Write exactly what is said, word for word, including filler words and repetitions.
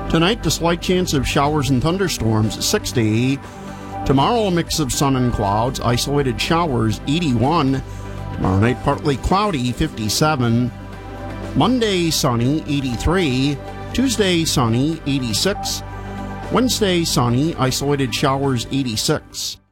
Tonight, the slight chance of showers and thunderstorms, sixty. Tomorrow, a mix of sun and clouds, isolated showers, eighty-one. Tomorrow night, partly cloudy, fifty-seven. Monday, sunny, eighty-three. Tuesday, sunny, eighty-six. Wednesday, sunny, isolated showers, eighty-six.